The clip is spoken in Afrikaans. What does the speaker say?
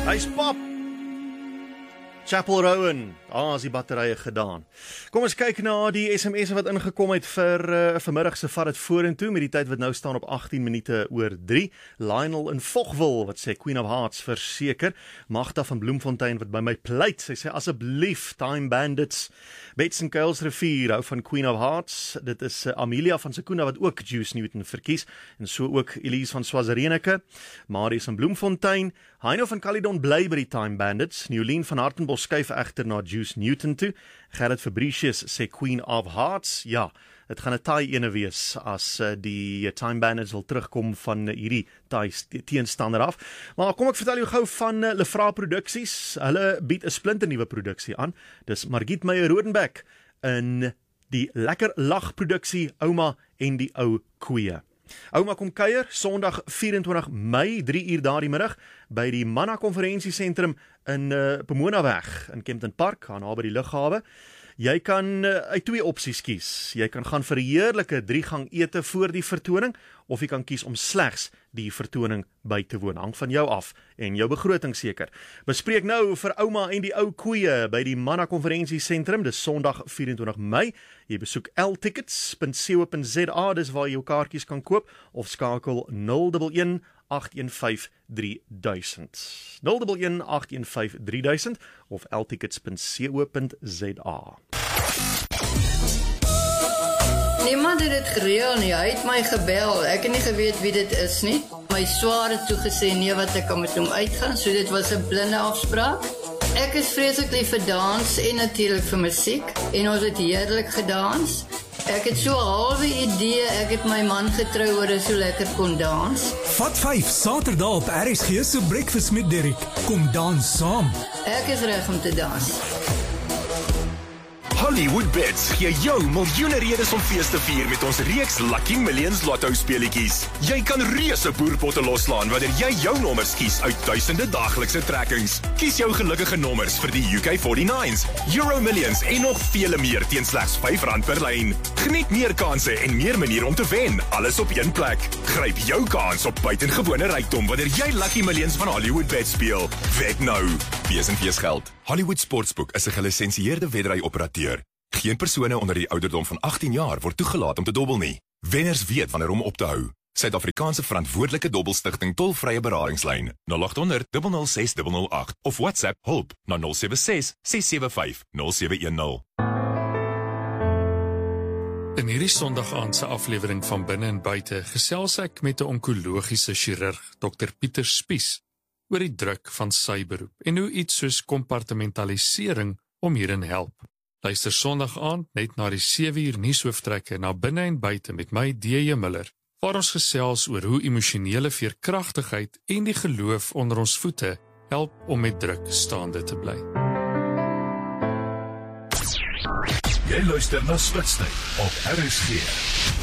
Hy's pap. Chapel Rowan, is die batterye gedaan. Kom ons kyk na die SMS'e wat ingekom het vir vanmiddag se vat dit vorentoe met die tyd wat nou staan op 18 minute oor 3. Lionel in Vogwil wat sê Queen of Hearts verseker. Magda van Bloemfontein wat by my pleit. Sy sê asseblief Time Bandits. Bets en Kuilsrivier hou van Queen of Hearts. Dit is Amelia van Sekunda wat ook Juice Newton verkies en so ook Elise van Swazirenike. Marius in Bloemfontein. Heino van Caledon bly by die Time Bandits. Niolien van Hartenbos skuif egter na Juice Newton toe. Gerrit Fabricius sê Queen of Hearts. Ja, dit gaan 'n taai ene wees as die Time Bandits wil terugkom van hierdie taai teenstander af. Maar kom ek vertel jou gou van Lefra Produksies. Hulle bied 'n splinternuwe produksie aan. Dis Margriet Meyer-Rodenbeck in die Lekker Lag produksie Ouma en die Ou Koeie. Ouma kom kuier, Sondag 24 Mei, 3 uur daardie middag, by die Manna Konferensiesentrum in Pomonaweg in Kempton Park, naby die lughawe. Jy kan uit 2 opsies kies. Jy kan gaan vir 'n heerlike 3-gang ete voor die vertoning, of jy kan kies om slegs die vertoning by te woon. Hang van jou af en jou begroting seker. Bespreek nou vir Ouma en die Ou Koeie by die Manna Konferensiesentrum, dis Sondag 24 Mei. Jy besoek ltickets.co.za, dis waar jy jou kaartjies kan koop, of skakel 011 815 3000. 011 815 3000 of ltickets.co.za. Niemand het dit gereël nie, hy het my gebel, ek het nie geweet wie dit is nie. My swaar het toegesê nee wat ek kan met hom uitgaan, so dit was 'n blinde afspraak. Ek is vreeslik lief vir dans en natuurlik vir musiek, en ons het heerlik gedans. Ek het so 'n halwe idee, ek het my man getrou oor hy so lekker kon dans. Vat 5 Saterdag op RSG se Breakfast met Derrick. Kom dans saam. Ek is reg om te dans. Hollywood Bets gee jou miljoene redes om fees te vier met ons reeks Lucky Millions Lotto speletjies. Jy kan reuse boerpotte loslaan wanneer jy jou nommers kies uit duisende daaglikse trekkings. Kies jou gelukkige nommers vir die UK49s, Euro Millions en nog vele meer teen slegs R5 per lyn. Geniet meer kansse en meer maniere om te wen, alles op een plek. Gryp jou kans op buitengewone rykdom wanneer jy Lucky Millions van Hollywood Bets speel. Wed nou. Wees en feesgeld. Hollywood Sportsbook is 'n gelisensieerde wedry-operateur. Geen persone onder die ouderdom van 18 jaar word toegelaat om te dobbel nie. Wenners weet wanneer om op te hou. Suid-Afrikaanse verantwoordelike dobbelstigting tolvrye beradingslyn 0800 006 008 of WhatsApp hulp na 076 675 0710. In hierdie Sondag aand se aflewering van Binne en Buite gesels ek met 'n onkologiese chirurg, Dr. Pieter Spies, oor die druk van sy beroep en hoe iets soos kompartmentalisering hom hierin help. Luister Sondag aand net na die 7 uur nuushooftrekke na Binne en Buite met my DJ Miller, waar ons gesels oor hoe emosionele veerkragtigheid en die geloof onder ons voete help om met druk staande te bly. Jy luister na Spitstyd op RSG.